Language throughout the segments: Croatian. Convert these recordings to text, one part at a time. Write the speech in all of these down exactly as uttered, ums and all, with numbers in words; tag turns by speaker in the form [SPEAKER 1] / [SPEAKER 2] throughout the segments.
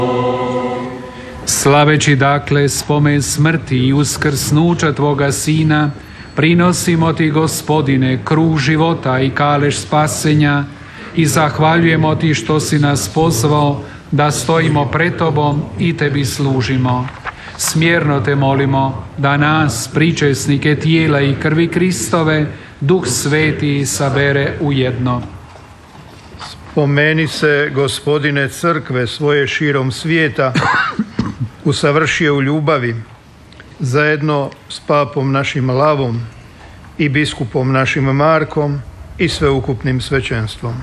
[SPEAKER 1] Slaveći dakle spomen smrti i uskrsnuća Tvoga Sina, prinosimo Ti, Gospodine, kruh života i kalež spasenja i zahvaljujemo Ti što si nas pozvao da stojimo pred Tobom i Tebi služimo. Smjerno Te molimo da nas, pričesnike tijela i krvi Kristove, Duh Sveti sabere u jedno.
[SPEAKER 2] Spomeni se, Gospodine, crkve svoje širom svijeta, usavršio u ljubavi, zajedno s papom našim Lavom i biskupom našim Markom i sveukupnim svećenstvom.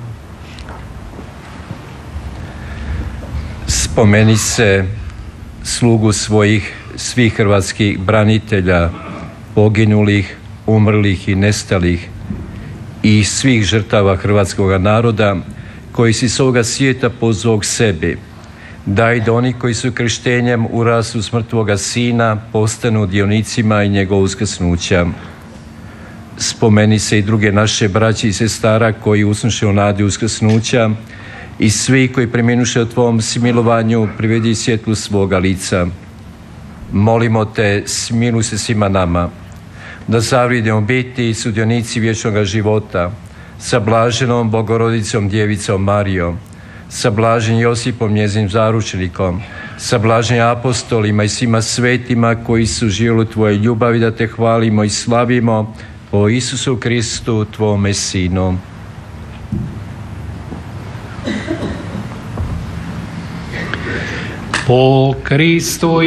[SPEAKER 3] Spomeni se slugu svojih svih hrvatskih branitelja, poginulih, umrlih i nestalih i svih žrtava hrvatskog naroda koji si s ovoga svijeta pozvao k sebi. Daj da oni koji su krštenjem urasu smrt Tvoga Sina postanu dionicima i njegovog uskrsnuća. Spomeni se i druge naše braće i sestara koji usnuše u nadi uskrsnuća i svi koji preminuše u Tvom smilovanju privedi svjetlu svoga lica. Molimo Te, smiluj se svima nama, da zavridimo biti sudionici vječnog života sa blaženom Bogorodicom Djevicom Marijom, sa blaženim Josipom, njezinim zaručnikom, sa blaženim apostolima i svima svetima koji su živjeli u Tvojoj ljubavi, da Te hvalimo i slavimo po Isusu Kristu, Tvome Sinu.
[SPEAKER 1] Po Kristu